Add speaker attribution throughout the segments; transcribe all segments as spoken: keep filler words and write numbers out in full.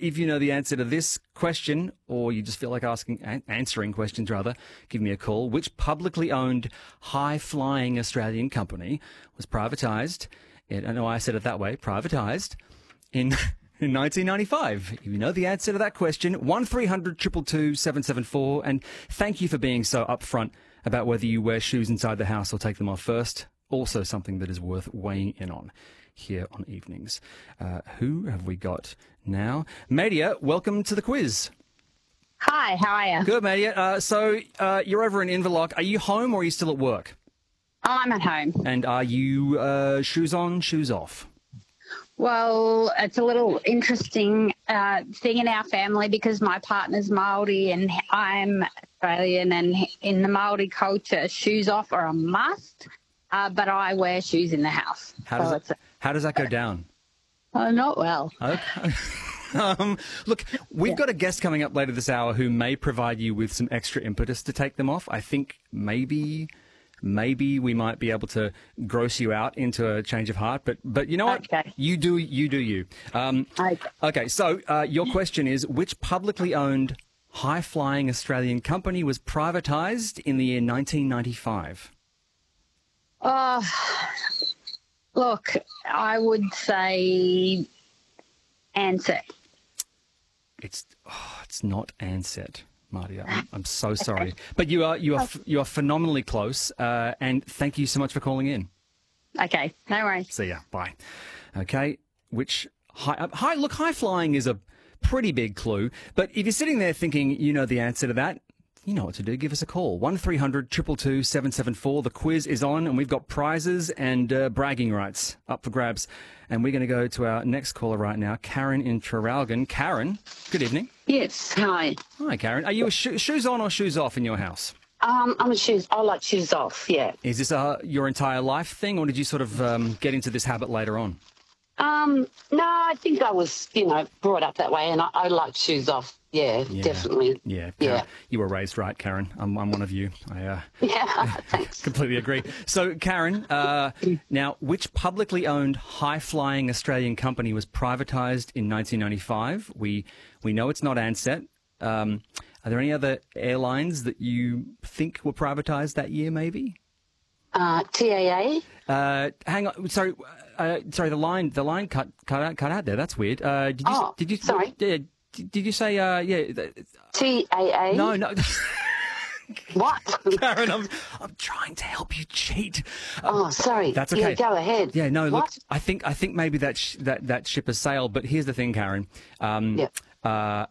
Speaker 1: if you know the answer to this question, or you just feel like asking, answering questions rather, give me a call. Which publicly owned high-flying Australian company was privatised? I know I said it that way, privatised in in nineteen ninety-five. If you know the answer to that question, one three hundred two two two seven seven four. And thank you for being so upfront about whether you wear shoes inside the house or take them off first. Also something that is worth weighing in on here on Evenings. Uh, who have we got now? Madia, welcome to the quiz.
Speaker 2: Hi, how are you?
Speaker 1: Good, Madia. Uh, so uh, you're over in Inverloch. Are you home or are you still at work?
Speaker 2: Oh, I'm at home.
Speaker 1: And are you uh, shoes on, shoes off?
Speaker 2: Well, it's a little interesting uh, thing in our family because my partner's Māori and I'm Australian, and in the Māori culture, shoes off are a must, uh, but I wear shoes in the house.
Speaker 1: How does,
Speaker 2: so
Speaker 1: it, how does that go down?
Speaker 2: Oh, not well.
Speaker 1: Okay. um, look, we've yeah. got a guest coming up later this hour who may provide you with some extra impetus to take them off. I think maybe... Maybe we might be able to gross you out into a change of heart, but but you know what?
Speaker 2: Okay.
Speaker 1: You do you do you. Um,
Speaker 2: okay.
Speaker 1: okay, so uh, your question is, which publicly owned high-flying Australian company was privatised in the year nineteen ninety-five?
Speaker 2: Uh, look, I would say Ansett.
Speaker 1: It's, oh, it's not Ansett. Marty, I'm, I'm so sorry, but you are you are you are phenomenally close, uh, and thank you so much for calling in.
Speaker 2: Okay, no worries.
Speaker 1: See ya. Bye. Okay, which high, uh, high look high flying is a pretty big clue, but if you're sitting there thinking you know the answer to that, you know what to do. Give us a call. One three hundred two two two seven seven four. The quiz is on, and we've got prizes and uh, bragging rights up for grabs. And we're going to go to our next caller right now, Karen in Traralgon. Karen, good evening.
Speaker 3: Yes, hi.
Speaker 1: Hi, Karen. Are you a sh- shoes on or shoes off in your house?
Speaker 3: Um, I'm a shoes. I like shoes off. Yeah.
Speaker 1: Is this a, your entire life thing, or did you sort of um, get into this habit later on?
Speaker 3: Um, no, I think I was, you know, brought up that way, and I, I like shoes off. Yeah,
Speaker 1: yeah.
Speaker 3: definitely.
Speaker 1: Yeah,
Speaker 3: yeah.
Speaker 1: Karen, you were raised right, Karen. I'm, I'm one of you. I uh,
Speaker 3: yeah, thanks.
Speaker 1: completely agree. So, Karen, uh, now, which publicly owned high-flying Australian company was privatised in nineteen ninety-five? We we know it's not Ansett. Um, are there any other airlines that you think were privatised that year? Maybe.
Speaker 3: Uh, T A A.
Speaker 1: Uh, hang on. Sorry. Uh, sorry. The line. The line cut cut out cut out there. That's weird. Uh, did you?
Speaker 3: Oh,
Speaker 1: did you?
Speaker 3: Sorry.
Speaker 1: Yeah. Did you say, uh, yeah...
Speaker 3: T A A?
Speaker 1: No, no.
Speaker 3: What?
Speaker 1: Karen, I'm, I'm trying to help you cheat.
Speaker 3: Um, oh, sorry.
Speaker 1: That's okay.
Speaker 3: Yeah, go ahead.
Speaker 1: Yeah, no,
Speaker 3: what?
Speaker 1: look, I think I think maybe that sh- that, that ship has sailed, but here's the thing, Karen. Um,
Speaker 3: yeah.
Speaker 1: Uh,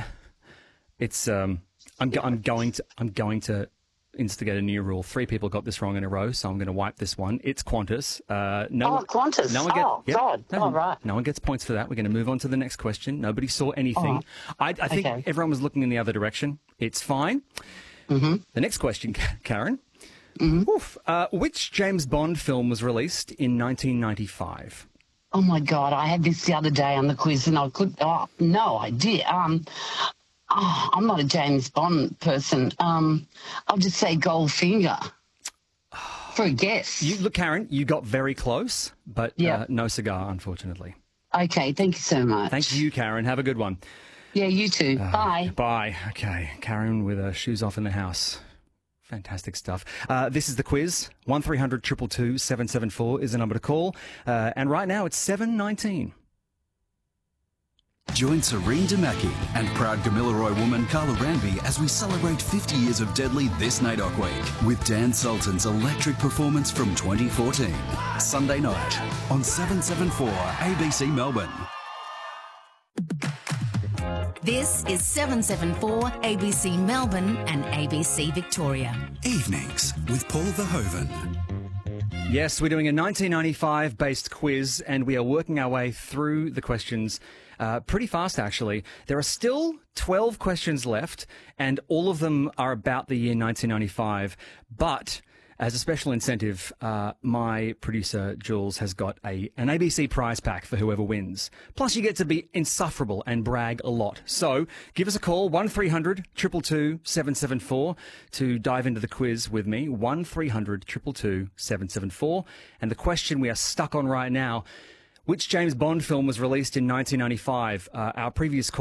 Speaker 1: it's, um, I'm, go- I'm going to, I'm going to instigate a new rule. Three people got this wrong in a row, so I'm going to wipe this one. It's Qantas. Uh, no
Speaker 3: oh,
Speaker 1: one,
Speaker 3: Qantas.
Speaker 1: No one get,
Speaker 3: oh,
Speaker 1: yep,
Speaker 3: God.
Speaker 1: No,
Speaker 3: All right.
Speaker 1: No one gets points for that. We're going to move on to the next question. Nobody saw anything.
Speaker 3: Oh,
Speaker 1: I, I think
Speaker 3: okay.
Speaker 1: everyone was looking in the other direction. It's fine.
Speaker 3: Mm-hmm.
Speaker 1: The next question, Karen.
Speaker 3: Mm-hmm.
Speaker 1: Oof. Uh, which James Bond film was released in nineteen ninety-five?
Speaker 3: Oh, my God. I had this the other day on the quiz, and I could... Oh, no idea. Um... Oh, I'm not a James Bond person. Um, I'll just say Goldfinger for a guess.
Speaker 1: You, look, Karen, you got very close, but
Speaker 3: yeah.
Speaker 1: uh, no cigar, unfortunately.
Speaker 3: Okay, thank you so much.
Speaker 1: Thank you, Karen. Have a good one.
Speaker 3: Yeah, you too.
Speaker 1: Uh,
Speaker 3: Bye.
Speaker 1: Bye. Okay, Karen with her shoes off in the house. Fantastic stuff. Uh, this is the quiz. one three hundred two two two seven seven four is the number to call. Uh, and right now it's seven nineteen.
Speaker 4: Join Serene Damaki and proud Gamilaroi woman Carla Ranby as we celebrate fifty years of Deadly this N A I D O C week with Dan Sultan's electric performance from twenty fourteen. Sunday night on seven seventy-four A B C Melbourne.
Speaker 5: This is seven seventy-four A B C Melbourne and A B C Victoria.
Speaker 4: Evenings with Paul Verhoeven.
Speaker 1: Yes, we're doing a nineteen ninety-five based quiz and we are working our way through the questions uh, pretty fast, actually. There are still twelve questions left and all of them are about the year nineteen ninety-five. But as a special incentive, uh, my producer, Jules, has got a an A B C prize pack for whoever wins. Plus, you get to be insufferable and brag a lot. So give us a call, one three hundred two two two seven seven four, to dive into the quiz with me, one three hundred two two two seven seven four. And the question we are stuck on right now, which James Bond film was released in nineteen ninety-five? Uh, our previous call